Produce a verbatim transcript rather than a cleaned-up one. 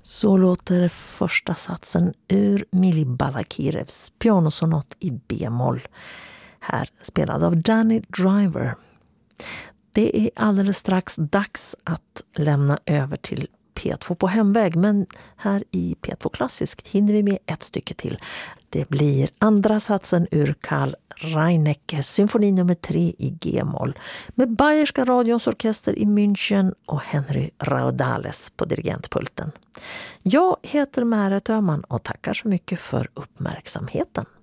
Så låter första satsen ur Mili Balakirevs pianosonat i B-moll, här spelad av Danny Driver. Det är alldeles strax dags att lämna över till P två på hemväg, men här i P två Klassiskt hinner vi med ett stycke till. Det blir andra satsen ur Karl Reineckes symfoni nummer tre i G-moll med Bayerska radions orkester i München och Henry Raudales på dirigentpulten. Jag heter Märet Öhman och tackar så mycket för uppmärksamheten.